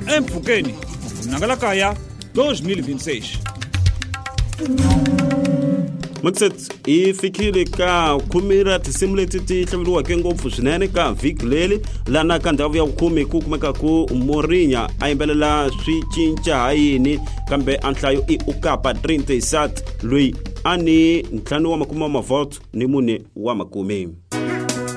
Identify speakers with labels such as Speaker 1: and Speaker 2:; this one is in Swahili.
Speaker 1: Empfhukeni Nangala Kaya 2026.
Speaker 2: Maksat ifikile ka kumira tisimuleti ti hlavuriwa ke ngopfu swinene ka vhiki leli lana ka ndhawu ya vukhumi ku kumeka ku Morinya a yimbelela swi cinca hayini kambe anhlayo i ukapa 37 loyi ani ntlhanu wa makumi mavoto ni mune wa makumi.